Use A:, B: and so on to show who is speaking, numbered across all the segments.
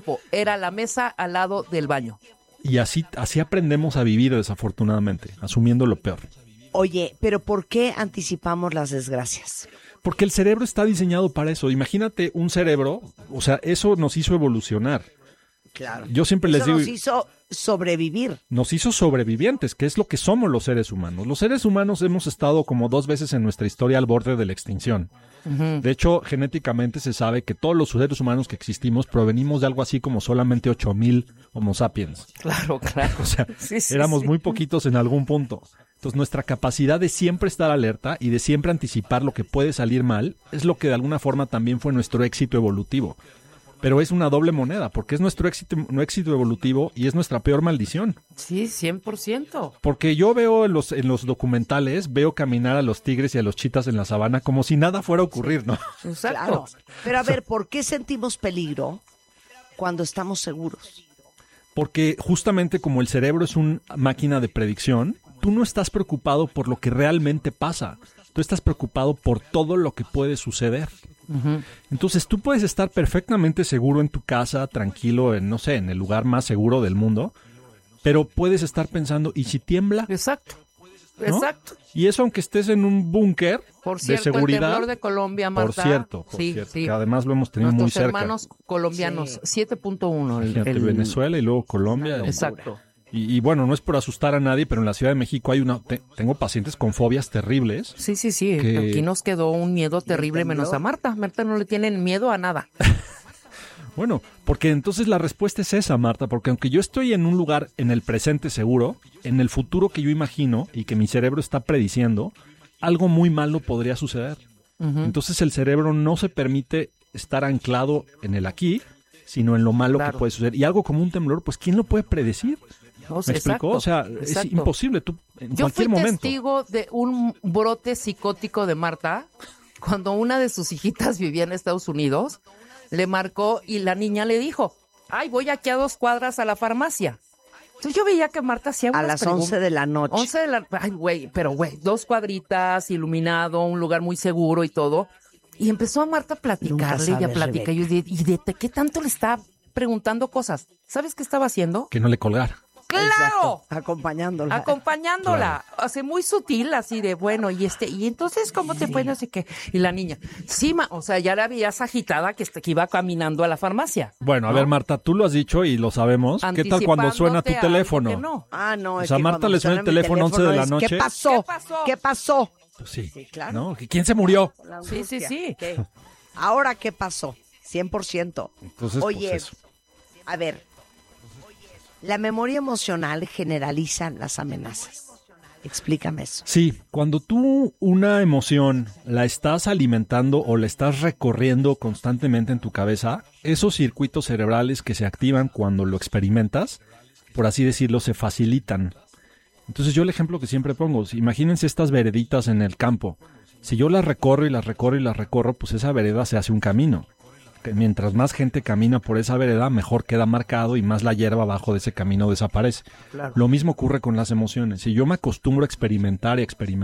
A: tiempo. Era la mesa al lado del baño.
B: Y así aprendemos a vivir, desafortunadamente, asumiendo lo peor.
C: Oye, pero ¿por qué anticipamos las desgracias?
B: Porque el cerebro está diseñado para eso. Imagínate un cerebro, o sea, eso nos hizo evolucionar.
C: Claro.
B: Yo siempre les digo...
C: Nos hizo sobrevivir.
B: Nos hizo sobrevivientes, que es lo que somos los seres humanos. Los seres humanos hemos estado como 2 veces en nuestra historia al borde de la extinción. Uh-huh. De hecho, genéticamente se sabe que todos los seres humanos que existimos provenimos de algo así como solamente 8,000 Homo sapiens.
A: Claro.
B: O sea, éramos muy poquitos en algún punto. Entonces, nuestra capacidad de siempre estar alerta y de siempre anticipar lo que puede salir mal es lo que de alguna forma también fue nuestro éxito evolutivo. Pero es una doble moneda, porque es nuestro éxito evolutivo y es nuestra peor maldición.
A: Sí, 100%.
B: Porque yo veo en los documentales, veo caminar a los tigres y a los chitas en la sabana como si nada fuera a ocurrir, ¿no?
A: Exacto.
C: Claro. Pero a ver, ¿por qué sentimos peligro cuando estamos seguros?
B: Porque justamente como el cerebro es una máquina de predicción, tú no estás preocupado por lo que realmente pasa. Tú estás preocupado por todo lo que puede suceder. Uh-huh. Entonces tú puedes estar perfectamente seguro en tu casa, tranquilo, en el lugar más seguro del mundo, pero puedes estar pensando, ¿y si tiembla?
A: Exacto.
B: ¿No?
A: Exacto.
B: Y eso aunque estés en un búnker de seguridad.
A: El temblor de Colombia, Marta.
B: Por cierto,
A: sí.
B: Que además lo hemos tenido muy cerca.
A: Nuestros hermanos colombianos, 7.1.
B: Fíjate, Venezuela y luego Colombia.
A: Exacto.
B: Y bueno, no es por asustar a nadie, pero en la Ciudad de México tengo pacientes con fobias terribles.
A: Sí. Aquí nos quedó un miedo terrible, menos a Marta. Marta no le tienen miedo a nada.
B: Bueno, porque entonces la respuesta es esa, Marta, porque aunque yo estoy en un lugar en el presente seguro, en el futuro que yo imagino y que mi cerebro está prediciendo, algo muy malo podría suceder. Uh-huh. Entonces el cerebro no se permite estar anclado en el aquí, sino en lo malo que puede suceder. Y algo como un temblor, pues ¿quién lo puede predecir? ¿Me explicó? O sea, es imposible. Tú, en cualquier momento.
A: Yo fui testigo de un brote psicótico de Marta cuando una de sus hijitas vivía en Estados Unidos. Le marcó y la niña le dijo, ay, voy aquí a 2 cuadras a la farmacia. Entonces yo veía que Marta hacía
C: a las 11 de la noche.
A: 11 de la... Ay, güey, 2 cuadritas, iluminado, un lugar muy seguro y todo. Y empezó a Marta a platicarle y a platicar. Y de qué tanto le estaba preguntando cosas. ¿Sabes qué estaba haciendo?
B: Que no le colgara.
A: ¡Claro!
C: Acompañándola.
A: Claro. Hace muy sutil, así de, bueno, y entonces, ¿cómo te fue? No sé qué. Y la niña, sí, o sea, ya la veías agitada que iba caminando a la farmacia.
B: Bueno, a ver, Marta, tú lo has dicho y lo sabemos. ¿Qué tal cuando suena tu teléfono?
A: No.
C: No,
B: o sea, Marta le suena el teléfono 11 de la noche.
C: ¿Qué pasó?
B: Pues sí,
C: claro.
B: ¿no? ¿Quién se murió?
A: Sí.
C: ¿Qué? ¿Ahora qué pasó? 100%.
B: Entonces,
C: oye,
B: pues eso.
C: A ver, la memoria emocional generaliza las amenazas. Explícame eso.
B: Sí, cuando tú una emoción la estás alimentando o la estás recorriendo constantemente en tu cabeza, esos circuitos cerebrales que se activan cuando lo experimentas, por así decirlo, se facilitan. Entonces yo el ejemplo que siempre pongo, imagínense estas vereditas en el campo. Si yo las recorro, pues esa vereda se hace un camino. Que mientras más gente camina por esa vereda, mejor queda marcado y más la hierba abajo de ese camino desaparece. Claro. Lo mismo ocurre con las emociones. Si yo me acostumbro a experimentar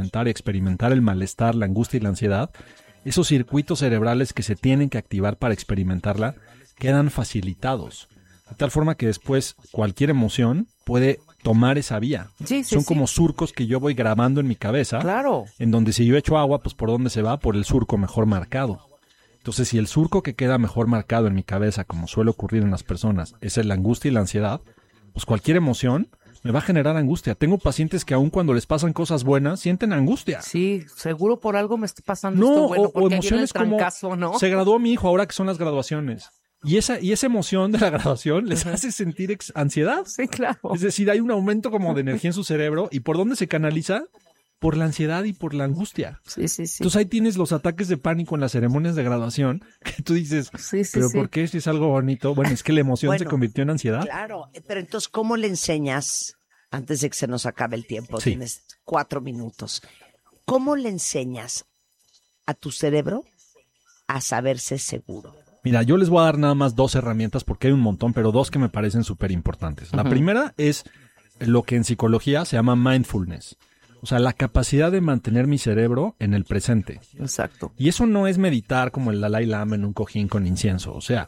B: el malestar, la angustia y la ansiedad, esos circuitos cerebrales que se tienen que activar para experimentarla quedan facilitados. De tal forma que después cualquier emoción puede tomar esa vía. Son como surcos que yo voy grabando en mi cabeza.
A: Claro.
B: En donde si yo echo agua, pues ¿por dónde se va? Por el surco mejor marcado. Entonces, si el surco que queda mejor marcado en mi cabeza, como suele ocurrir en las personas, es la angustia y la ansiedad, pues cualquier emoción me va a generar angustia. Tengo pacientes que aun cuando les pasan cosas buenas, sienten angustia.
A: Sí, seguro por algo me está pasando esto bueno, porque
B: o emociones
A: como
B: ¿no? Se graduó mi hijo ahora que son las graduaciones. Y esa emoción de la graduación les hace sentir ansiedad.
A: Sí, claro.
B: Es decir, hay un aumento como de energía en su cerebro. ¿Y por dónde se canaliza? Por la ansiedad y por la angustia.
A: Sí.
B: Entonces ahí tienes los ataques de pánico en las ceremonias de graduación, que tú dices, ¿pero por qué si es algo bonito? Bueno, es que la emoción se convirtió en ansiedad.
C: Claro, pero entonces, ¿cómo le enseñas, antes de que se nos acabe el tiempo, tienes 4 minutos, ¿cómo le enseñas a tu cerebro a saberse seguro?
B: Mira, yo les voy a dar nada más 2 herramientas, porque hay un montón, pero 2 que me parecen súper importantes. La primera es lo que en psicología se llama mindfulness. O sea, la capacidad de mantener mi cerebro en el presente.
A: Exacto.
B: Y eso no es meditar como el Dalai Lama en un cojín con incienso. O sea,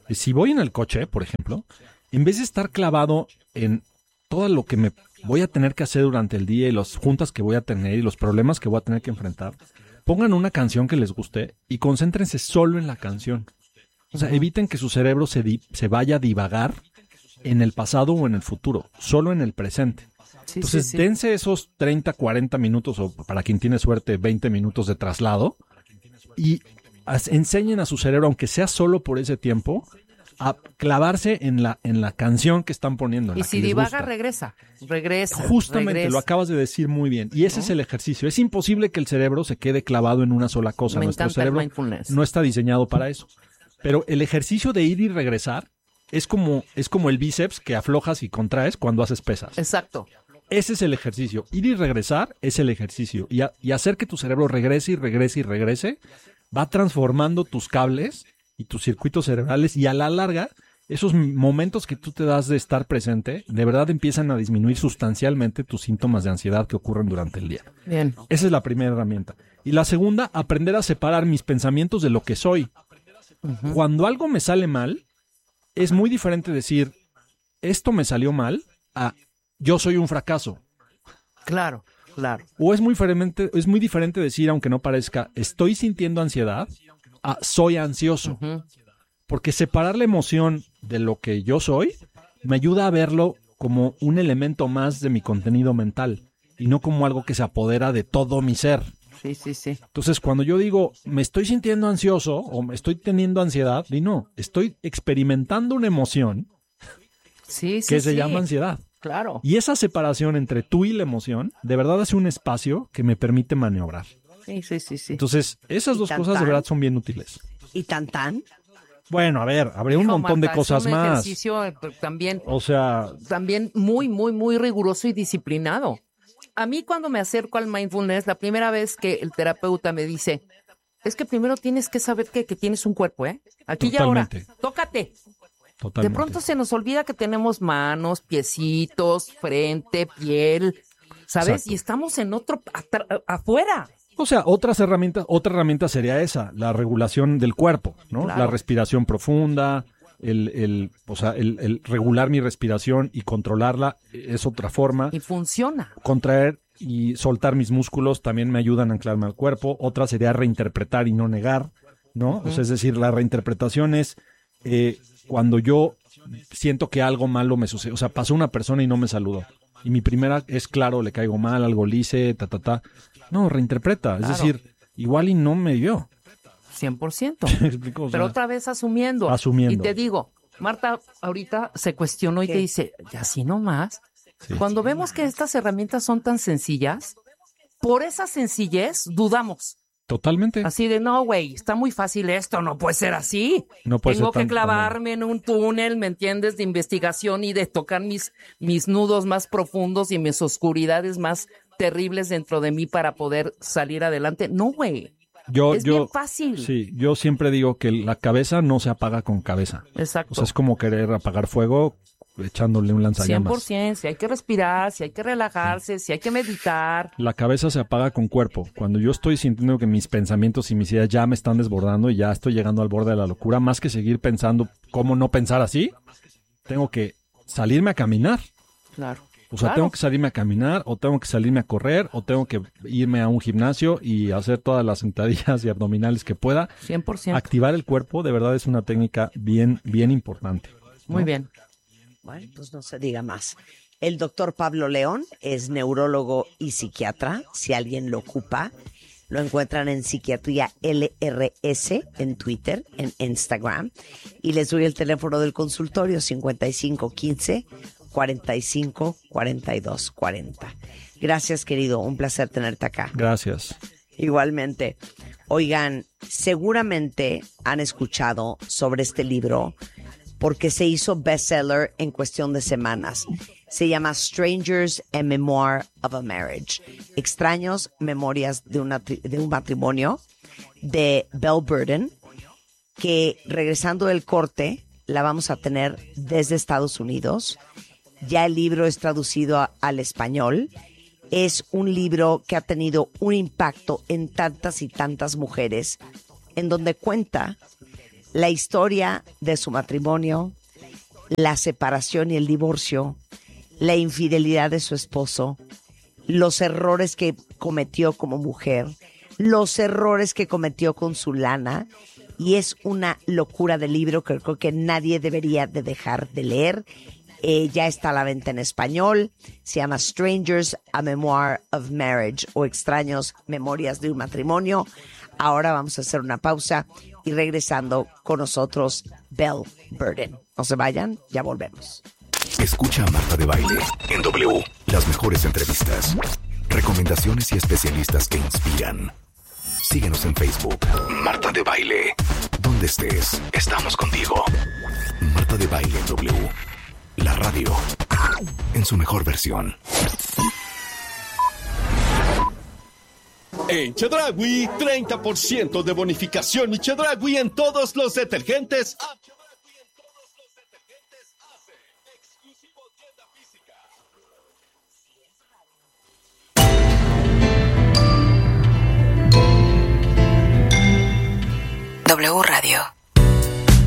B: Si voy en el coche, por ejemplo, en vez de estar clavado en todo lo que me voy a tener que hacer durante el día y las juntas que voy a tener y los problemas que voy a tener que enfrentar, pongan una canción que les guste y concéntrense solo en la canción. O sea, eviten que su cerebro se vaya a divagar en el pasado o en el futuro, solo en el presente.
A: Sí,
B: Entonces,
A: sí, sí.
B: dense esos 30, 40 minutos, o para quien tiene suerte, 20 minutos de traslado, y enseñen a su cerebro, aunque sea solo por ese tiempo, a clavarse en la canción que están poniendo. En
A: Y
B: la
A: si
B: que les
A: divaga,
B: gusta.
A: regresa.
B: Justamente,
A: regresa.
B: lo acabas de decir muy bien. Y ese es el ejercicio. Es imposible que el cerebro se quede clavado en una sola cosa.
A: Me
B: Nuestro
A: encanta el
B: cerebro
A: mindfulness.
B: no está diseñado para eso. Pero el ejercicio de ir y regresar es como el bíceps que aflojas y contraes cuando haces pesas.
A: Exacto.
B: Ese es el ejercicio. Ir y regresar es el ejercicio. Y hacer que tu cerebro regrese y regrese y regrese va transformando tus cables y tus circuitos cerebrales, y a la larga, esos momentos que tú te das de estar presente, de verdad empiezan a disminuir sustancialmente tus síntomas de ansiedad que ocurren durante el día.
A: Bien.
B: Esa es la primera herramienta. Y la segunda, aprender a separar mis pensamientos de lo que soy. Cuando algo me sale mal, es muy diferente decir, esto me salió mal, a yo soy un fracaso.
A: Claro, claro.
B: O es muy diferente decir, aunque no parezca, estoy sintiendo ansiedad, a soy ansioso. Porque separar la emoción de lo que yo soy me ayuda a verlo como un elemento más de mi contenido mental y no como algo que se apodera de todo mi ser.
A: Sí, sí, sí.
B: Entonces, cuando yo digo, me estoy sintiendo ansioso o me estoy teniendo ansiedad, no, estoy experimentando una emoción
A: Sí, sí,
B: que se
A: sí.
B: llama ansiedad.
A: Claro.
B: Y esa separación entre tú y la emoción, de verdad hace un espacio que me permite maniobrar.
A: Sí, sí, sí, sí.
B: Entonces, esas
C: Y
B: dos
C: tan,
B: cosas de
C: tan.
B: verdad son bien útiles.
C: ¿Y tan?
B: Bueno, a ver, habría un
A: Hijo,
B: montón de
A: Marta,
B: cosas
A: es un
B: más.
A: ejercicio también
B: O sea,
A: muy, muy, muy riguroso y disciplinado. A mí cuando me acerco al mindfulness, la primera vez que el terapeuta me dice, es que primero tienes que saber que tienes un cuerpo, ¿eh? Aquí y ahora,
B: Totalmente.
A: tócate.
B: totalmente.
A: De pronto se nos olvida que tenemos manos, piecitos, frente, piel, ¿sabes?
B: Exacto.
A: Y estamos en otro, afuera.
B: O sea, otra herramienta sería esa, la regulación del cuerpo, ¿no?
A: Claro.
B: La respiración profunda, el regular mi respiración y controlarla es otra forma.
A: Y funciona.
B: Contraer y soltar mis músculos también me ayudan a anclarme al cuerpo. Otra sería reinterpretar y no negar, ¿no? O sea, es decir, la reinterpretación es cuando yo siento que algo malo me sucede. O sea, pasó una persona y no me saludó. Y mi primera es, claro, le caigo mal, algo le hice, No, reinterpreta.
A: Claro.
B: Es decir, igual y no me vio.
A: 100%.
B: ¿Me explico? O sea,
A: Pero otra vez asumiendo.
B: Asumiendo.
A: Y te digo, Marta ahorita se cuestionó y
C: ¿Qué?
A: te dice, y así nomás.
B: sí.
A: Cuando vemos que estas herramientas son tan sencillas, por esa sencillez dudamos.
B: Totalmente.
A: Así de, no, güey, está muy fácil esto, no puede ser así.
B: No puede
A: Tengo
B: ser
A: que
B: tan-
A: clavarme en un túnel, ¿me entiendes? De investigación y de tocar mis nudos más profundos y mis oscuridades más terribles dentro de mí para poder salir adelante. No, güey. Es bien fácil.
B: Sí, yo siempre digo que la cabeza no se apaga con cabeza.
A: Exacto.
B: O sea, es como querer apagar fuego echándole un lanzallamas.
A: 100%, si hay que respirar, si hay que relajarse, si hay que meditar.
B: La cabeza se apaga con cuerpo. Cuando yo estoy sintiendo que mis pensamientos y mis ideas ya me están desbordando y ya estoy llegando al borde de la locura, más que seguir pensando cómo no pensar así, tengo que salirme a caminar.
A: Claro.
B: O sea,
A: Claro.
B: tengo que salirme a caminar, o tengo que salirme a correr, o tengo que irme a un gimnasio y hacer todas las sentadillas y abdominales que pueda.
A: 100%.
B: Activar el cuerpo de verdad es una técnica bien, bien importante.
A: Muy bien.
C: Bueno, pues no se diga más. El doctor Pablo León es neurólogo y psiquiatra. Si alguien lo ocupa, lo encuentran en Psiquiatría LRS en Twitter, en Instagram. Y les doy el teléfono del consultorio 5515 45 42 40. Gracias, querido. Un placer tenerte acá.
B: Gracias.
C: Igualmente. Oigan, seguramente han escuchado sobre este libro porque se hizo bestseller en cuestión de semanas. Se llama Strangers, a Memoir of a Marriage. Extraños, memorias de un matrimonio, de Belle Burden, que regresando del corte la vamos a tener desde Estados Unidos. Ya el libro es traducido al español. Es un libro que ha tenido un impacto en tantas y tantas mujeres, en donde cuenta la historia de su matrimonio, la separación y el divorcio, la infidelidad de su esposo, los errores que cometió como mujer, los errores que cometió con su lana, y es una locura de libro que creo que nadie debería de dejar de leer. Ya está a la venta en español, se llama Strangers, A Memoir of Marriage, o Extraños, Memorias de un Matrimonio. Ahora vamos a hacer una pausa y regresando con nosotros, Belle Burden. No se vayan, ya volvemos.
D: Escucha a Marta de Baile en W. Las mejores entrevistas, recomendaciones y especialistas que inspiran. Síguenos en Facebook. Marta de Baile. Donde estés, estamos contigo. Marta de Baile en W. La radio en su mejor versión.
E: En Chedraui, 30% de bonificación y Chedraui en todos los detergentes.
F: W Radio.